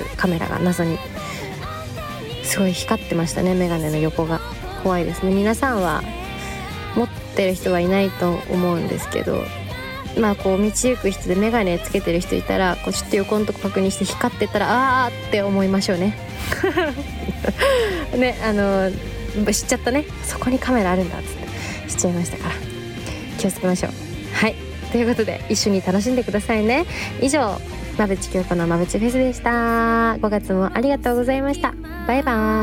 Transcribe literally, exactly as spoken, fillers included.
カメラが謎にすごい光ってましたね。メガネの横が怖いですね。皆さんは持ってる人はいないと思うんですけど、まあこう道行く人でメガネつけてる人いたら、こうちょっと横のとこ確認して光ってたらあーって思いましょうねね、あの知っちゃったね、そこにカメラあるんだっつって知っちゃいましたから、気をつけましょう。はい、ということで一緒に楽しんでくださいね。以上、馬淵京子の馬淵フェスでした。ごがつもありがとうございました。バイバーイ。